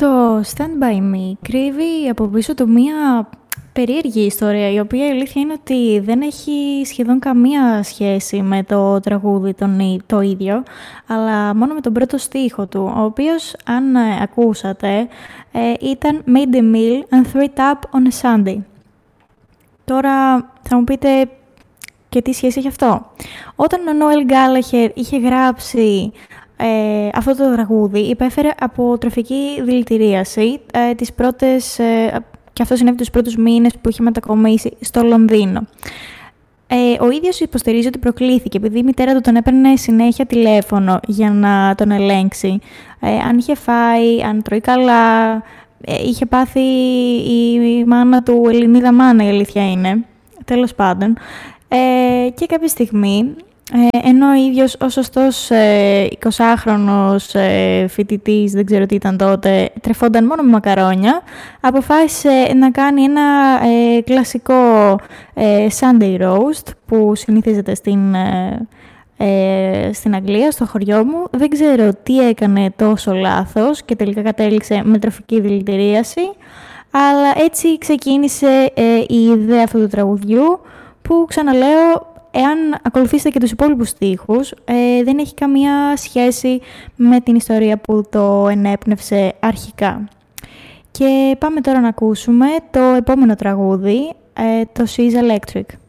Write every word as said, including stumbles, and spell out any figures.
Το Stand By Me κρύβει από πίσω του μία περίεργη ιστορία, η οποία η αλήθεια είναι ότι δεν έχει σχεδόν καμία σχέση με το τραγούδι τον, το ίδιο, αλλά μόνο με τον πρώτο στίχο του, ο οποίος, αν ε, ακούσατε, ε, ήταν «Made a meal and threw it up on a Sunday». Τώρα θα μου πείτε, και τι σχέση έχει αυτό? Όταν ο Νόελ Γκάλαχερ είχε γράψει ε, αυτό το τραγούδι, υπέφερε από τροφική δηλητηρίαση ε, τις πρώτες, ε, και αυτό συνέβη τους πρώτους μήνες που είχε μετακομίσει στο Λονδίνο. Ε, ο ίδιος υποστηρίζει ότι προκλήθηκε επειδή η μητέρα του τον έπαιρνε συνέχεια τηλέφωνο για να τον ελέγξει. Ε, αν είχε φάει, αν τρώει καλά, ε, είχε πάθει η μάνα του Ελληνίδα μάνα, η αλήθεια είναι. Τέλος πάντων. Ε, και κάποια στιγμή, ε, ενώ ο ίδιος ο σωστός ε, εικοσάχρονος ε, φοιτητής, δεν ξέρω τι ήταν τότε, τρεφόνταν μόνο με μακαρόνια, αποφάσισε να κάνει ένα ε, κλασικό ε, Sunday roast που συνηθίζεται στην, ε, ε, στην Αγγλία, στο χωριό μου. Δεν ξέρω τι έκανε τόσο λάθος και τελικά κατέληξε με τροφική δηλητηρίαση, αλλά έτσι ξεκίνησε ε, η ιδέα αυτού του τραγουδιού, που, ξαναλέω, εάν ακολουθήσετε και τους υπόλοιπους στίχους, ε, δεν έχει καμία σχέση με την ιστορία που το ενέπνευσε αρχικά. Και πάμε τώρα να ακούσουμε το επόμενο τραγούδι, ε, το She's Electric.